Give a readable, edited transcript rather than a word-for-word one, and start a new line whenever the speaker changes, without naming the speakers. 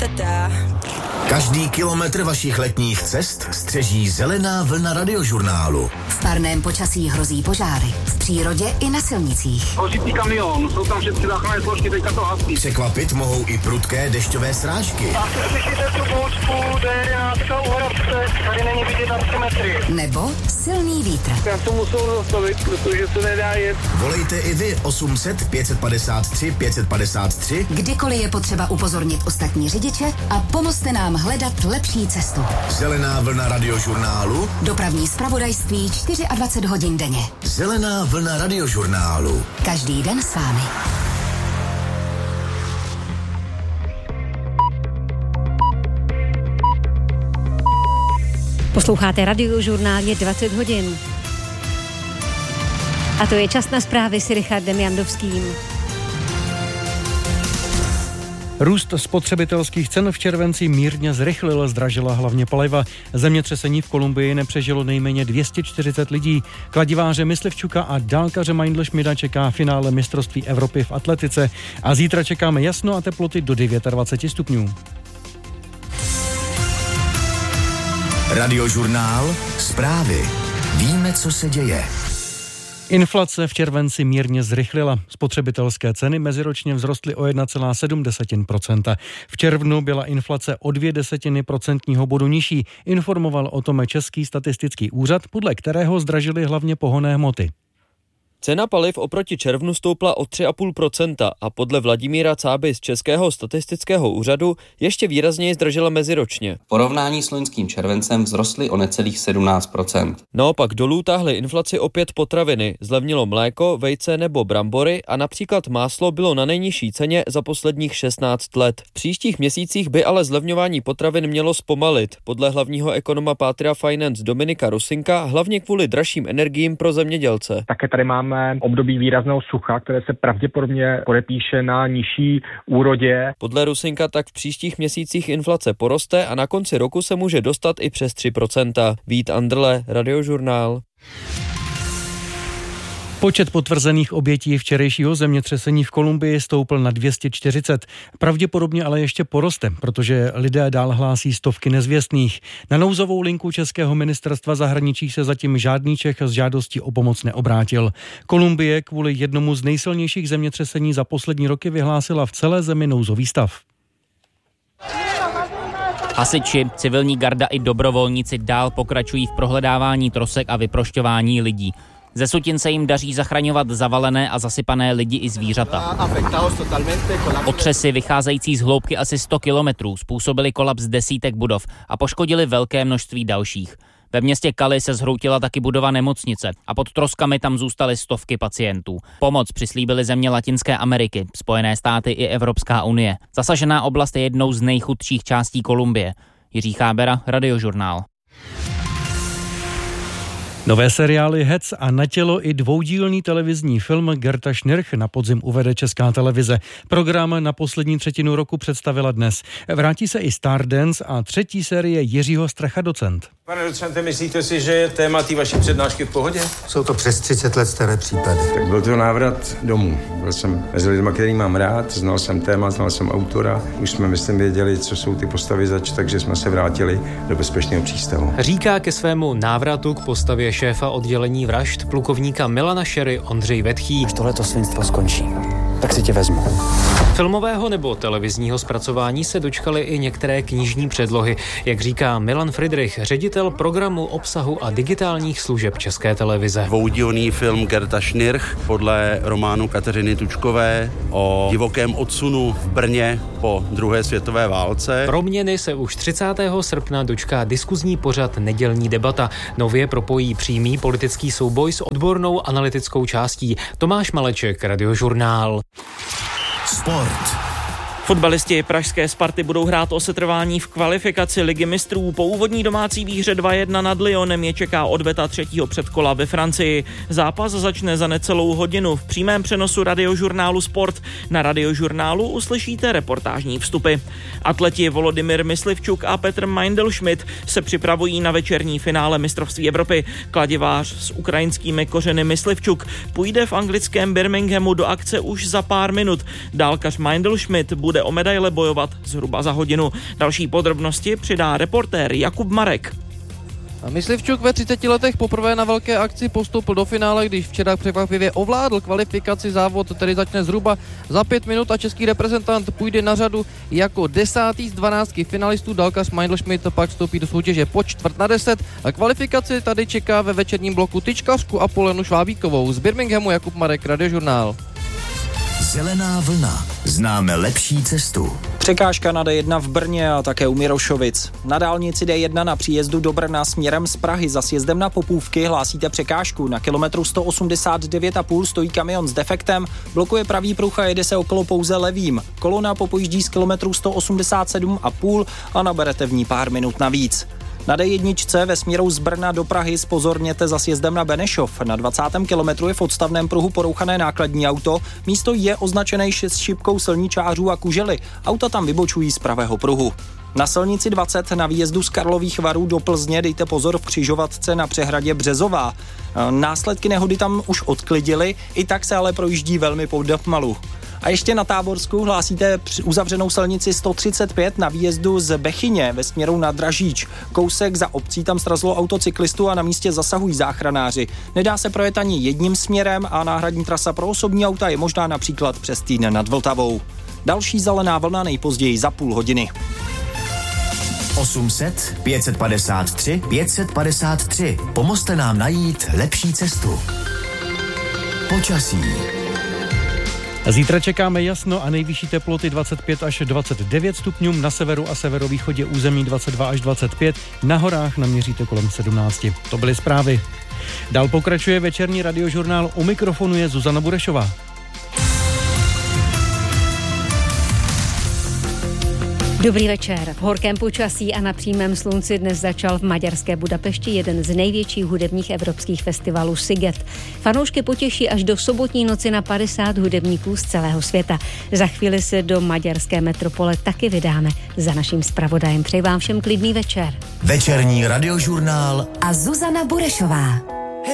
Každý kilometr vašich letních cest střeží zelená vlna radiožurnálu.
V parném počasí hrozí požáry. V přírodě i na silnicích.
Hořící kamion, jsou tam všechny záchranné složky, teďka to hasí.
Překvapit mohou i prudké dešťové srážky.
A slyšíte tu bouřku, jde nějaká uhrabce, tady není vidět na 3 metry.
Nebo silný vítr.
Já to musel zastavit, protože se nedá jet.
Volejte i vy 800 553 553.
Kdykoliv je potřeba upozornit ostatní řidiče a pomozte nám hledat lepší cestu.
Zelená vlna radiožurnálu.
Dopravní zpravodajství 24 hodin denně.
Zelená vlna radiožurnálu.
Každý den s vámi.
Posloucháte Radiožurnál, je 20 hodin. A to je čas na zprávy s Richardem Jandovským.
Růst spotřebitelských cen v červenci mírně zrychlil, zdražila hlavně paliva. Zemětřesení v Kolumbii nepřežilo nejméně 240 lidí. Kladiváře Myslivčuka a dálkaře Meindl-Schmida čeká finále mistrovství Evropy v atletice. A zítra čekáme jasno a teploty do 29 stupňů.
Radiožurnál, zprávy. Víme, co se děje.
Inflace v červenci mírně zrychlila. Spotřebitelské ceny meziročně vzrostly o 1,7%. V červnu byla inflace o 0,2 procentního bodu nižší, informoval o tom Český statistický úřad, podle kterého zdražily hlavně pohonné hmoty.
Cena paliv oproti červnu stoupla o 3,5% a podle Vladimíra Cáby z Českého statistického úřadu ještě výrazněji zdražila meziročně.
V porovnání s loňským červencem vzrostly o necelých 17%.
Naopak dolů táhly inflaci opět potraviny, zlevnilo mléko, vejce nebo brambory a například máslo bylo na nejnižší ceně za posledních 16 let. V příštích měsících by ale zlevňování potravin mělo zpomalit. Podle hlavního ekonoma Patria Finance Dominika Rusinka hlavně kvůli dražším energiím pro zemědělce.
Také tady máme období výrazného sucha, které se pravděpodobně podepíše na nižší úrodě.
Podle Rusinka tak v příštích měsících inflace poroste a na konci roku se může dostat i přes 3%. Vít Andrle, Radiožurnál.
Počet potvrzených obětí včerejšího zemětřesení v Kolumbii stoupl na 240. Pravděpodobně ale ještě poroste, protože lidé dál hlásí stovky nezvěstných. Na nouzovou linku Českého ministerstva zahraničí se zatím žádný Čech s žádostí o pomoc neobrátil. Kolumbie kvůli jednomu z nejsilnějších zemětřesení za poslední roky vyhlásila v celé zemi nouzový stav.
Hasiči, civilní garda i dobrovolníci dál pokračují v prohledávání trosek a vyprošťování lidí. Ze sutin se jim daří zachraňovat zavalené a zasypané lidi i zvířata. Otřesy vycházející z hloubky asi 100 kilometrů způsobily kolaps desítek budov a poškodili velké množství dalších. Ve městě Cali se zhroutila taky budova nemocnice a pod troskami tam zůstaly stovky pacientů. Pomoc přislíbily země Latinské Ameriky, Spojené státy i Evropská unie. Zasažená oblast je jednou z nejchudších částí Kolumbie. Jiří Chábera, Radiožurnál.
Nové seriály Hec a Na tělo i dvoudílný televizní film Gerta Schnirch na podzim uvede Česká televize. Program na poslední třetinu roku představila dnes. Vrátí se i Stardance a třetí série Jiřího Stracha Docent.
Pane docente, myslíte si, že je téma té vaší přednášky v pohodě?
Jsou to přes 30 let staré případy.
Tak byl to návrat domů. Byl jsem mezi lidmi, který mám rád, znal jsem téma, znal jsem autora. Už jsme, myslím, věděli, co jsou ty postavy zač, takže jsme se vrátili do bezpečného přístavu.
Říká ke svému návratu k postavě šéfa oddělení vražd plukovníka Milana Šery Ondřej Vetchý.
Až tohleto svinstvo skončí, tak si tě vezmu.
Filmového nebo televizního zpracování se dočkaly i některé knižní předlohy, jak říká Milan Friedrich, ředitel programu obsahu a digitálních služeb České televize.
Dvoudílný film Gerta Schnirch podle románu Kateřiny Tučkové o divokém odsunu v Brně po druhé světové válce.
Proměny se už 30. srpna dočká diskuzní pořad Nedělní debata. Nově propojí přímý politický souboj s odbornou analytickou částí. Tomáš Maleček, Radiožurnál.
Sport.
Fotbalisti pražské Sparty budou hrát o setrvání v kvalifikaci Ligy mistrů. Po úvodní domácí výhře 2-1 nad Lyonem je čeká odveta třetího předkola ve Francii. Zápas začne za necelou hodinu v přímém přenosu Radiožurnálu Sport. Na Radiožurnálu uslyšíte reportážní vstupy. Atleti Volodymyr Myslivčuk a Petr Meindl-Schmid se připravují na večerní finále mistrovství Evropy. Kladivář s ukrajinskými kořeny Myslivčuk půjde v anglickém Birminghamu do akce už za pár minut. Dálkař Meindl-Schmid bude bude o medaile bojovat zhruba za hodinu. Další podrobnosti přidá reportér Jakub Marek.
Myslivčuk ve 30 letech poprvé na velké akci postoupil do finále, když včera překvapivě ovládl kvalifikaci. Závod tedy začne zhruba za 5 minut a český reprezentant půjde na řadu jako 10. z 12 finalistů. Dalkas Meindl-Schmidt pak vstoupí do soutěže po 9:45 a kvalifikaci tady čeká ve večerním bloku tyčkařku Apolenu Švábíkovou. Z Birminghamu Jakub Marek, Radiožurnál.
Zelená vlna. Známe lepší cestu.
Překážka na D1 v Brně a také u Mirošovic. Na dálnici D1 na příjezdu do Brna směrem z Prahy za sjezdem na Popůvky hlásíte překážku. Na kilometru 189,5 stojí kamion s defektem, blokuje pravý pruh a jede se okolo pouze levým. Kolona popojíždí z kilometru 187,5 a naberete v ní pár minut navíc. Na D1 ve směru z Brna do Prahy zpozorněte za sjezdem na Benešov. Na 20. kilometru je v odstavném pruhu porouchané nákladní auto. Místo je označené s šipkou silničářů a kužely. Auta tam vybočují z pravého pruhu. Na silnici 20 na výjezdu z Karlových Varů do Plzně dejte pozor v křižovatce na přehradě Březová. Následky nehody tam už odklidily, i tak se ale projíždí velmi pomalu. A ještě na Táborsku hlásíte uzavřenou silnici 135 na výjezdu z Bechyně ve směru na Dražíč. Kousek za obcí tam srazilo auto cyklistu a na místě zasahují záchranáři. Nedá se projet ani jedním směrem a náhradní trasa pro osobní auta je možná například přes Týden nad Vltavou. Další zelená vlna nejpozději za půl hodiny.
800 553 553. Pomozte nám najít lepší cestu. Počasí.
Zítra čekáme jasno a nejvyšší teploty 25 až 29 stupňů, na severu a severovýchodě území 22 až 25, na horách naměříte kolem 17. To byly zprávy. Dál pokračuje večerní radiožurnál, u mikrofonu je Zuzana Burešová.
Dobrý večer. V horkém počasí a na přímém slunci dnes začal v maďarské Budapešti jeden z největších hudebních evropských festivalů Sziget. Fanoušky potěší až do sobotní noci na 50 hudebníků z celého světa. Za chvíli se do maďarské metropole taky vydáme. Za naším zpravodajem přeji vám všem klidný večer.
Večerní radiožurnál
a Zuzana Burešová.